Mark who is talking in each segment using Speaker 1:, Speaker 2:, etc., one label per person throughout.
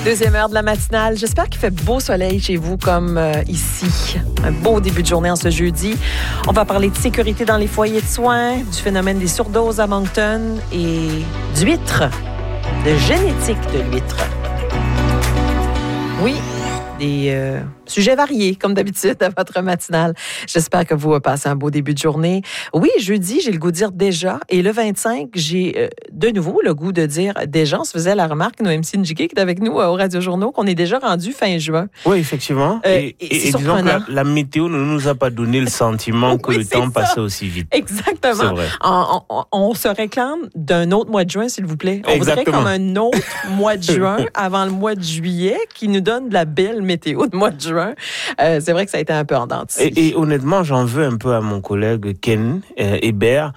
Speaker 1: Deuxième heure de la matinale. J'espère qu'il fait beau soleil chez vous comme ici. Un beau début de journée en ce jeudi. On va parler de sécurité dans les foyers de soins, du phénomène des surdoses à Moncton et d'huîtres, de génétique de l'huître. Oui, des sujets variés, comme d'habitude, à votre matinale. J'espère que vous passez un beau début de journée. Oui, jeudi, j'ai le goût de dire déjà. Et le 25, j'ai de nouveau le goût de dire déjà. On se faisait la remarque, nos MC Njike, qui est avec nous au Radio-Journaux, qu'on est déjà rendu fin juin.
Speaker 2: Oui, effectivement. Et disons que la météo ne nous a pas donné le sentiment que le temps passait aussi vite.
Speaker 1: Exactement.
Speaker 2: C'est vrai.
Speaker 1: On se réclame d'un autre mois de juin, s'il vous plaît. On voudrait comme un autre mois de juin avant le mois de juillet qui nous donne de la belle météo de mois de juin. C'est vrai que ça a été un peu en dents de scie.
Speaker 2: Et honnêtement, j'en veux un peu à mon collègue Ken Hébert,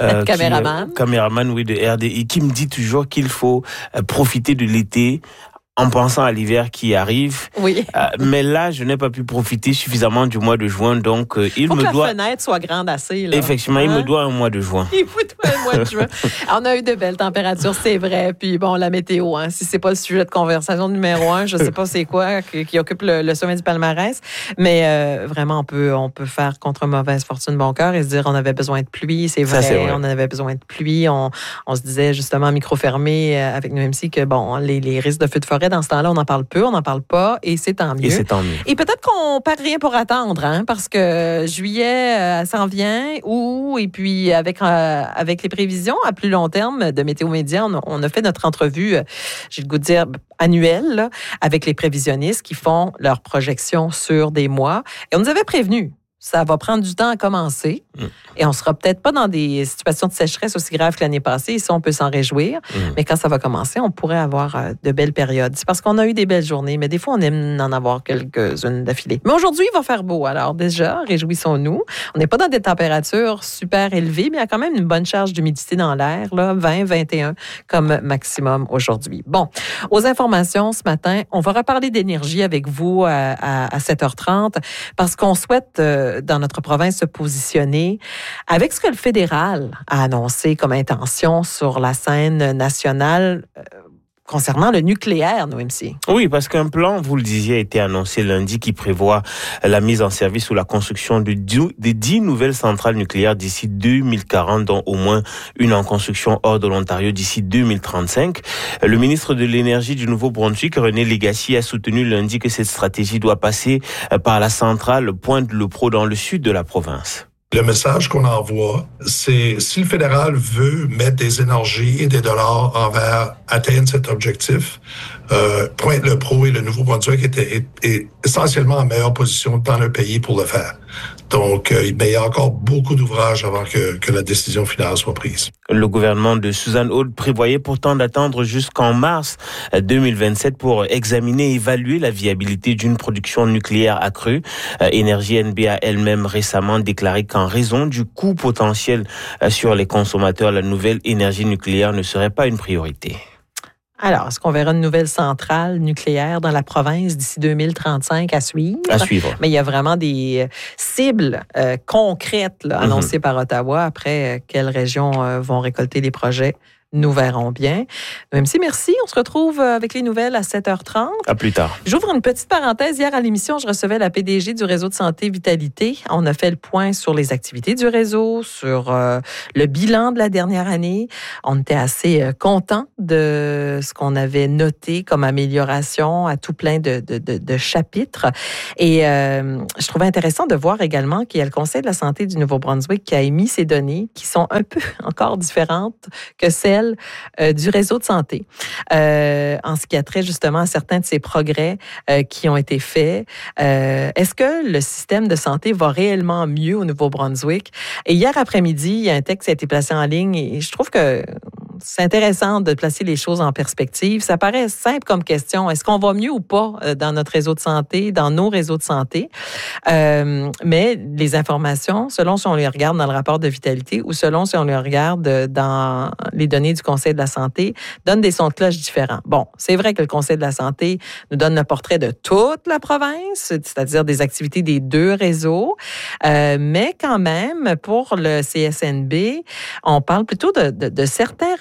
Speaker 2: caméraman oui, de RDI, qui me dit toujours qu'il faut profiter de l'été en pensant à l'hiver qui arrive.
Speaker 1: Oui.
Speaker 2: Mais là, je n'ai pas pu profiter suffisamment du mois de juin, donc il me doit...
Speaker 1: la fenêtre soit grande assez. Là.
Speaker 2: Effectivement, il me doit un mois de juin.
Speaker 1: Il faut un mois de juin. On a eu de belles températures, c'est vrai. Puis bon, la météo, hein, si c'est pas le sujet de conversation numéro 1, je sais pas c'est quoi qui occupe le sommet du palmarès. Mais vraiment, on peut faire contre mauvaise fortune bon cœur et se dire on avait besoin de pluie. C'est vrai, on avait besoin de pluie. On se disait justement micro fermé avec nos MC que bon, les risques de feux de forêt dans ce temps-là, on en parle peu, on n'en parle pas, et c'est tant mieux. Et peut-être qu'on perd rien pour attendre, hein, parce que juillet s'en vient, et puis avec les prévisions à plus long terme de Météo Média, on a fait notre entrevue, j'ai le goût de dire annuelle, là, avec les prévisionnistes qui font leurs projections sur des mois. Et on nous avait prévenu. Ça va prendre du temps à commencer et on ne sera peut-être pas dans des situations de sécheresse aussi graves que l'année passée. Ici, on peut s'en réjouir. Mais quand ça va commencer, on pourrait avoir de belles périodes. C'est parce qu'on a eu des belles journées, mais des fois, on aime en avoir quelques-unes d'affilée. Mais aujourd'hui, il va faire beau. Alors déjà, réjouissons-nous. On n'est pas dans des températures super élevées, mais il y a quand même une bonne charge d'humidité dans l'air, là, 20, 21 comme maximum aujourd'hui. Bon, aux informations ce matin, on va reparler d'énergie avec vous à 7h30 parce qu'on souhaite... dans notre province se positionner avec ce que le fédéral a annoncé comme intention sur la scène nationale concernant le nucléaire, nos MC. Oui,
Speaker 2: parce qu'un plan, vous le disiez, a été annoncé lundi qui prévoit la mise en service ou la construction de 10 nouvelles centrales nucléaires d'ici 2040, dont au moins une en construction hors de l'Ontario d'ici 2035. Le ministre de l'Énergie du Nouveau-Brunswick, René Légacy, a soutenu lundi que cette stratégie doit passer par la centrale Pointe-le-Pro dans le sud de la province.
Speaker 3: Le message qu'on envoie, c'est si le fédéral veut mettre des énergies et des dollars envers atteindre cet objectif, Pointe-le-Pro et le Nouveau-Brunswick est essentiellement en meilleure position dans le pays pour le faire. Donc, il y a encore beaucoup d'ouvrages avant que la décision finale soit prise.
Speaker 2: Le gouvernement de Suzanne Aude prévoyait pourtant d'attendre jusqu'en mars 2027 pour examiner et évaluer la viabilité d'une production nucléaire accrue. Énergie NB a elle-même récemment déclaré qu'en raison du coût potentiel sur les consommateurs, la nouvelle énergie nucléaire ne serait pas une priorité.
Speaker 1: Alors, est-ce qu'on verra une nouvelle centrale nucléaire dans la province d'ici 2035 à suivre?
Speaker 2: À suivre.
Speaker 1: Mais il y a vraiment des cibles concrètes là, annoncées par Ottawa. Après, quelles régions vont récolter les projets? Nous verrons bien. Même si merci, on se retrouve avec les nouvelles à 7h30.
Speaker 2: À plus tard.
Speaker 1: J'ouvre une petite parenthèse. Hier à l'émission, je recevais la PDG du réseau de santé Vitalité. On a fait le point sur les activités du réseau, sur le bilan de la dernière année. On était assez contents de ce qu'on avait noté comme amélioration à tout plein de chapitres. Et je trouvais intéressant de voir également qu'il y a le Conseil de la santé du Nouveau-Brunswick qui a émis ces données qui sont un peu encore différentes que celles du réseau de santé. En ce qui a trait justement à certains de ces progrès qui ont été faits. Est-ce que le système de santé va réellement mieux au Nouveau-Brunswick? Et hier après-midi, il y a un texte qui a été placé en ligne et je trouve que c'est intéressant de placer les choses en perspective. Ça paraît simple comme question. Est-ce qu'on va mieux ou pas dans notre réseau de santé, dans nos réseaux de santé? Mais les informations, selon si on les regarde dans le rapport de vitalité ou selon si on les regarde dans les données du Conseil de la santé, donnent des sons de cloche différents. Bon, c'est vrai que le Conseil de la santé nous donne le portrait de toute la province, c'est-à-dire des activités des deux réseaux, mais quand même, pour le CSNB, on parle plutôt de certains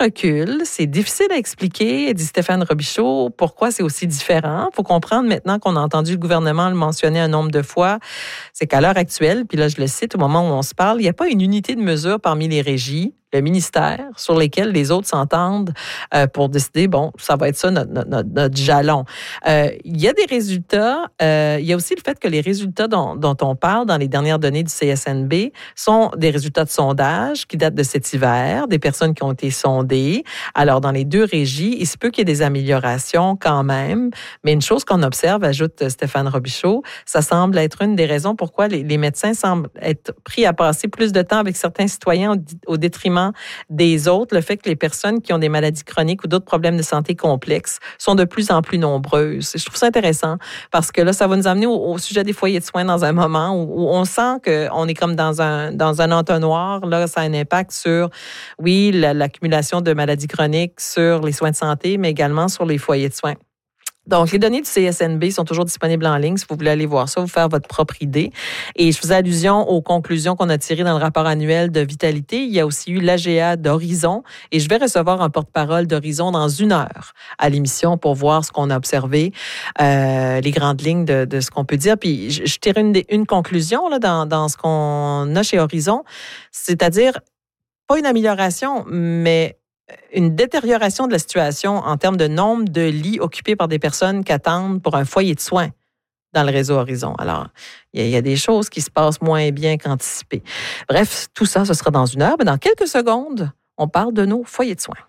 Speaker 1: recul, c'est difficile à expliquer, dit Stéphane Robichaud, pourquoi c'est aussi différent. Il faut comprendre maintenant qu'on a entendu le gouvernement le mentionner un nombre de fois, c'est qu'à l'heure actuelle, puis là je le cite au moment où on se parle, il n'y a pas une unité de mesure parmi les régies, le ministère, sur lesquels les autres s'entendent pour décider, bon, ça va être ça notre jalon. Il y a des résultats. Il y a aussi le fait que les résultats dont on parle dans les dernières données du CSNB sont des résultats de sondage qui datent de cet hiver, des personnes qui ont été sondées. Alors, dans les deux régies, il se peut qu'il y ait des améliorations quand même, mais une chose qu'on observe, ajoute Stéphane Robichaud, ça semble être une des raisons pourquoi les médecins semblent être pris à passer plus de temps avec certains citoyens au détriment des autres, le fait que les personnes qui ont des maladies chroniques ou d'autres problèmes de santé complexes sont de plus en plus nombreuses. Je trouve ça intéressant parce que là, ça va nous amener au sujet des foyers de soins dans un moment où on sent qu'on est comme dans un entonnoir. Là, ça a un impact sur, oui, l'accumulation de maladies chroniques, sur les soins de santé, mais également sur les foyers de soins. Donc, les données du CSNB sont toujours disponibles en ligne si vous voulez aller voir ça, vous faire votre propre idée. Et je faisais allusion aux conclusions qu'on a tirées dans le rapport annuel de Vitalité. Il y a aussi eu l'AGA d'Horizon et je vais recevoir un porte-parole d'Horizon dans 1 heure à l'émission pour voir ce qu'on a observé, les grandes lignes de ce qu'on peut dire. Puis, je tire une conclusion là, dans ce qu'on a chez Horizon, c'est-à-dire pas une amélioration, mais une détérioration de la situation en termes de nombre de lits occupés par des personnes qui attendent pour un foyer de soins dans le réseau Horizon. Alors, il y a des choses qui se passent moins bien qu'anticipées. Bref, tout ça, ce sera dans 1 heure. Mais dans quelques secondes, on parle de nos foyers de soins.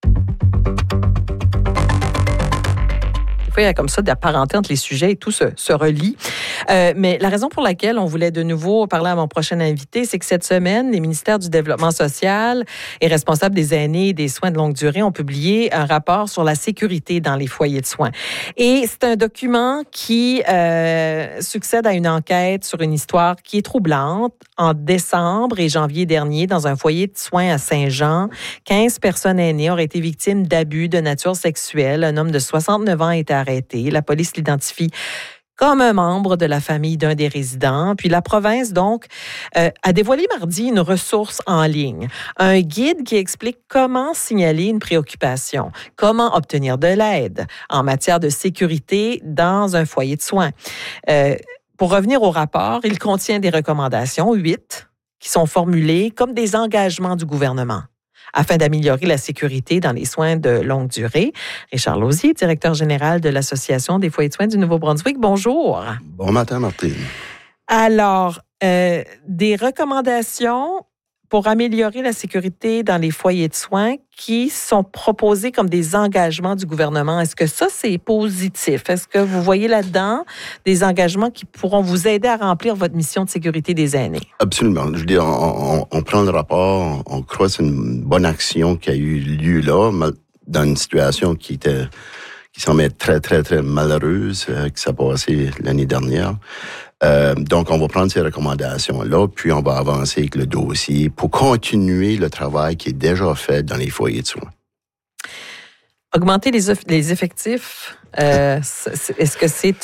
Speaker 1: Il y a comme ça de la parenté entre les sujets et tout se relie. Mais la raison pour laquelle on voulait de nouveau parler à mon prochain invité, c'est que cette semaine, les ministères du Développement social et responsables des aînés et des soins de longue durée ont publié un rapport sur la sécurité dans les foyers de soins. Et c'est un document qui succède à une enquête sur une histoire qui est troublante. En décembre et janvier dernier, dans un foyer de soins à Saint-Jean, 15 personnes aînées auraient été victimes d'abus de nature sexuelle. Un homme de 69 ans a été arrêté. La police l'identifie comme un membre de la famille d'un des résidents. Puis la province, donc, a dévoilé mardi une ressource en ligne, un guide qui explique comment signaler une préoccupation, comment obtenir de l'aide en matière de sécurité dans un foyer de soins. Pour revenir au rapport, il contient des recommandations, 8, qui sont formulées comme des engagements du gouvernement afin d'améliorer la sécurité dans les soins de longue durée. Richard Lausier, directeur général de l'Association des foyers de soins du Nouveau-Brunswick, bonjour.
Speaker 4: Bon matin, Martine.
Speaker 1: Alors, des recommandations pour améliorer la sécurité dans les foyers de soins qui sont proposés comme des engagements du gouvernement. Est-ce que ça, c'est positif? Est-ce que vous voyez là-dedans des engagements qui pourront vous aider à remplir votre mission de sécurité des aînés?
Speaker 4: Absolument. Je veux dire, on prend le rapport, on croit que c'est une bonne action qui a eu lieu là, dans une situation qui semble être très, très, très malheureuse, qui s'est passée l'année dernière. Donc, on va prendre ces recommandations-là, puis on va avancer avec le dossier pour continuer le travail qui est déjà fait dans les foyers de soins.
Speaker 1: Augmenter les effectifs, est-ce que c'est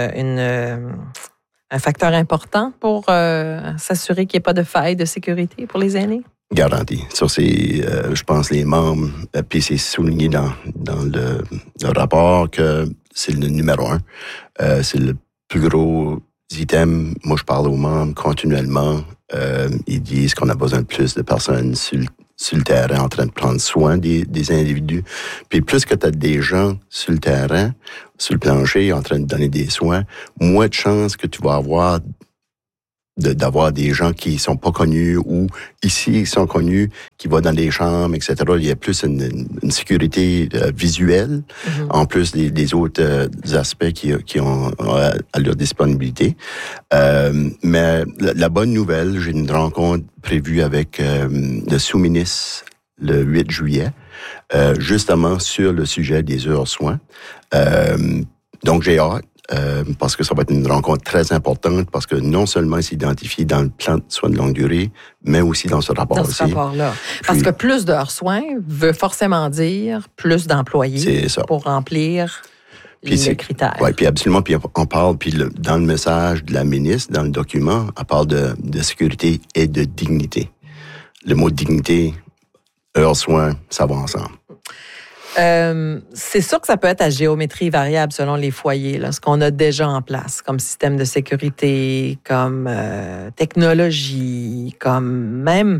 Speaker 1: un facteur important pour s'assurer qu'il n'y ait pas de faille de sécurité pour les aînés?
Speaker 4: Garanti. Ça, c'est, je pense, les membres, puis c'est souligné dans le rapport que c'est le numéro 1. C'est le plus gros item. Moi, je parle aux membres continuellement. Ils disent qu'on a besoin de plus de personnes sur le terrain en train de prendre soin des individus. Puis plus que tu as des gens sur le terrain, sur le plancher, en train de donner des soins, moins de chances que tu vas avoir d'avoir des gens qui sont pas connus ou ici qui sont connus, qui vont dans des chambres, etc. Il y a plus une sécurité visuelle, en plus des autres aspects qui ont à leur disponibilité. Mais la bonne nouvelle, j'ai une rencontre prévue avec le sous-ministre le 8 juillet, justement sur le sujet des heures soins. Donc j'ai hâte. Parce que ça va être une rencontre très importante, parce que non seulement c'est identifié dans le plan de soins de longue durée, mais aussi dans ce rapport aussi.
Speaker 1: Dans ce rapport-là. Parce que plus d'heures soins veut forcément dire plus d'employés pour remplir les critères.
Speaker 4: Oui, puis absolument, puis on parle, puis dans le message de la ministre, dans le document, elle parle de sécurité et de dignité. Le mot dignité heures soins, ça va ensemble.
Speaker 1: C'est sûr que ça peut être à géométrie variable selon les foyers, là, ce qu'on a déjà en place comme système de sécurité, comme technologie, comme même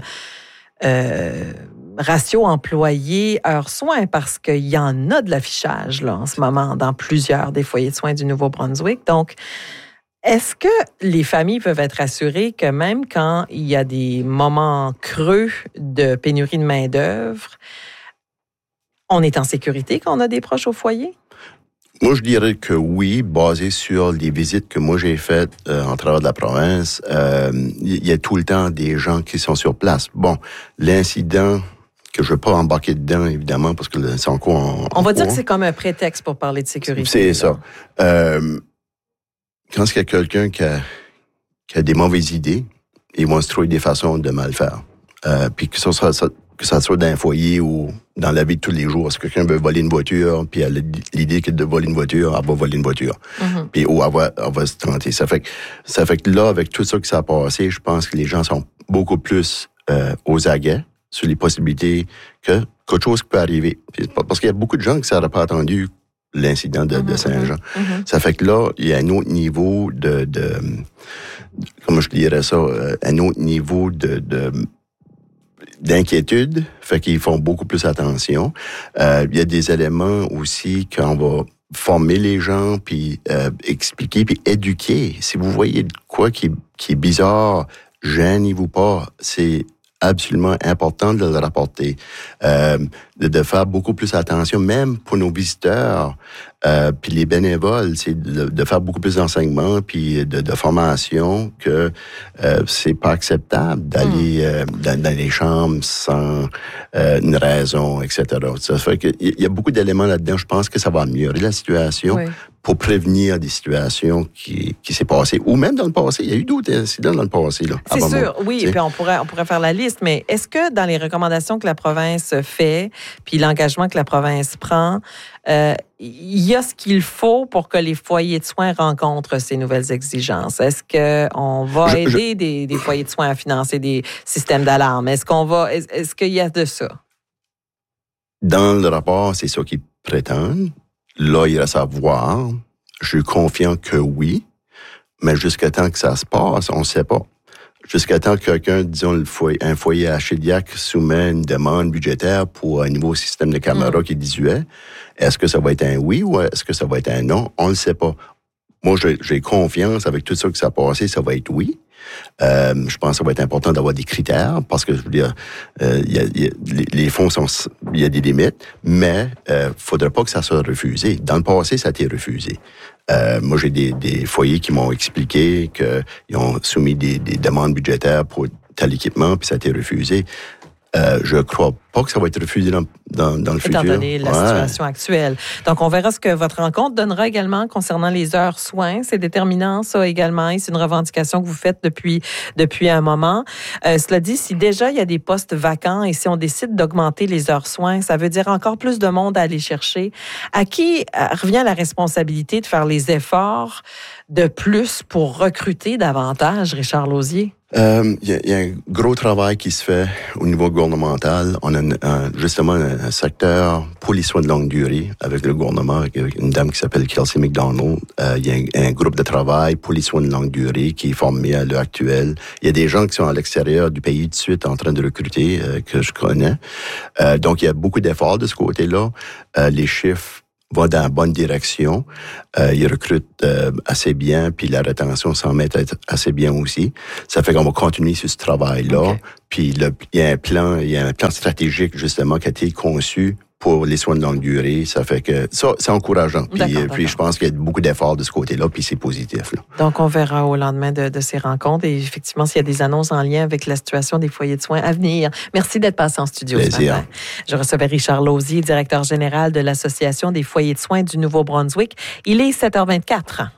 Speaker 1: ratio employé heures soins, parce qu'il y en a de l'affichage là, en ce moment dans plusieurs des foyers de soins du Nouveau-Brunswick. Donc, est-ce que les familles peuvent être assurées que même quand il y a des moments creux de pénurie de main-d'œuvre, on est en sécurité quand on a des proches au foyer?
Speaker 4: Moi, je dirais que oui, basé sur les visites que moi j'ai faites en travers de la province. Il y a tout le temps des gens qui sont sur place. Bon, l'incident que je ne veux pas embarquer dedans, évidemment, parce que c'est encore
Speaker 1: on va dire que c'est comme un prétexte pour parler de sécurité.
Speaker 4: C'est ça. Quand il y a quelqu'un qui a des mauvaises idées, ils vont se trouver des façons de mal faire. Puis que ça soit dans un foyer ou dans la vie de tous les jours. Si quelqu'un veut voler une voiture, puis elle a l'idée de voler une voiture, elle va voler une voiture. Mm-hmm. Puis ou elle va se tenter. Ça fait que là, avec tout ça qui s'est passé, je pense que les gens sont beaucoup plus aux aguets sur les possibilités qu'autre chose qui peut arriver. Parce qu'il y a beaucoup de gens qui n'auraient pas attendu l'incident de Saint-Jean. Mm-hmm. Ça fait que là, il y a un autre niveau de comment je dirais ça, un autre niveau d'inquiétude, fait qu'ils font beaucoup plus attention. Il y a des éléments aussi qu'on va former les gens, puis expliquer, puis éduquer. Si vous voyez de quoi qui est bizarre, gênez-vous pas. C'est absolument important de le rapporter, de faire beaucoup plus attention, même pour nos visiteurs, puis les bénévoles, c'est de faire beaucoup plus d'enseignement, puis de formation, que c'est pas acceptable d'aller dans les chambres sans une raison, etc. Ça fait que il y a beaucoup d'éléments là-dedans. Je pense que ça va améliorer la situation. Oui. Pour prévenir des situations qui s'est passées. Ou même dans le passé. Il y a eu d'autres incidents dans le passé. Là,
Speaker 1: c'est sûr, oui. Puis on pourrait faire la liste. Mais est-ce que dans les recommandations que la province fait, puis l'engagement que la province prend, il y a ce qu'il faut pour que les foyers de soins rencontrent ces nouvelles exigences? Est-ce qu'on va aider des foyers de soins à financer des systèmes d'alarme? Est-ce qu'il y a de ça?
Speaker 4: Dans le rapport, c'est ça qu'ils prétendent. Là, il reste à voir. Je suis confiant que oui, mais jusqu'à temps que ça se passe, on ne sait pas. Jusqu'à temps que quelqu'un, disons, un foyer à Shediac soumet une demande budgétaire pour un nouveau système de caméra qui est désuet, est-ce que ça va être un oui ou est-ce que ça va être un non? On ne le sait pas. Moi, j'ai confiance avec tout ça qui s'est passé, ça va être oui. Je pense que ça va être important d'avoir des critères parce que je veux dire, les fonds il y a des limites, mais faudrait pas que ça soit refusé. Dans le passé, ça a été refusé. Moi, j'ai des foyers qui m'ont expliqué qu'ils ont soumis des demandes budgétaires pour tel équipement, puis ça a été refusé. Je crois pas que ça va être refusé dans le futur.
Speaker 1: Étant donné la situation actuelle. Donc, on verra ce que votre rencontre donnera également concernant les heures soins. C'est déterminant, ça également, et c'est une revendication que vous faites depuis un moment. Cela dit, si déjà il y a des postes vacants et si on décide d'augmenter les heures soins, ça veut dire encore plus de monde à aller chercher. À qui revient la responsabilité de faire les efforts de plus pour recruter davantage, Richard Lauzier?
Speaker 4: Il y a un gros travail qui se fait au niveau gouvernemental. On a justement un secteur pour les soins de longue durée avec le gouvernement, avec une dame qui s'appelle Kelsey McDonald. Il y a un groupe de travail pour les soins de longue durée qui est formé à l'heure actuelle. Il y a des gens qui sont à l'extérieur du pays de suite en train de recruter, que je connais. Donc, il y a beaucoup d'efforts de ce côté-là. Les chiffres va dans la bonne direction. Ils recrutent assez bien, puis la rétention semble être assez bien aussi. Ça fait qu'on va continuer sur ce travail-là. Okay. Puis il y a un plan stratégique justement qui a été conçu pour les soins de longue durée. Ça fait que ça, c'est encourageant. Puis je pense qu'il y a beaucoup d'efforts de ce côté-là, puis c'est positif. Là.
Speaker 1: Donc, on verra au lendemain de ces rencontres et effectivement, s'il y a des annonces en lien avec la situation des foyers de soins à venir. Merci d'être passé en studio ce matin. Je recevais Richard Lauzier, directeur général de l'Association des foyers de soins du Nouveau-Brunswick. Il est 7h24.